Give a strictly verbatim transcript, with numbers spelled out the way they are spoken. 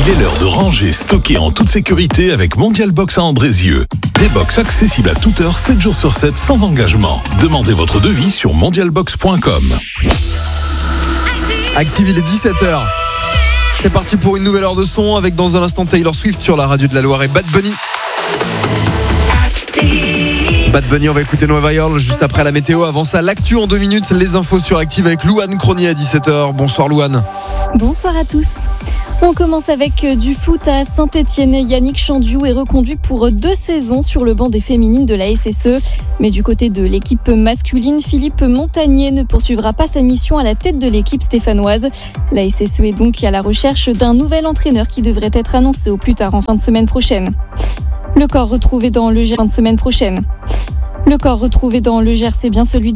Il est l'heure de ranger, stocker en toute sécurité avec Mondial Box à Andrézieux. Des box accessibles à toute heure, sept jours sur sept, sans engagement. Demandez votre devis sur mondial box point com. Active, il est dix-sept heures. C'est parti pour une nouvelle heure de son avec dans un instant Taylor Swift sur la radio de la Loire et Bad Bunny. Bad Bunny, on va écouter Nueva York juste après la météo. Avant ça, l'actu en deux minutes, les infos sur Active avec Louane Cronier à dix-sept heures. Bonsoir Louane. Bonsoir à tous. On commence avec du foot à Saint-Etienne. Yannick Chandiou est reconduit pour deux saisons sur le banc des féminines de la S S E. Mais du côté de l'équipe masculine, Philippe Montagnier ne poursuivra pas sa mission à la tête de l'équipe stéphanoise. La S S E est donc à la recherche d'un nouvel entraîneur qui devrait être annoncé au plus tard en fin de semaine prochaine. Le corps retrouvé dans le Gers fin de semaine prochaine. Le corps retrouvé dans le Gers, c'est bien celui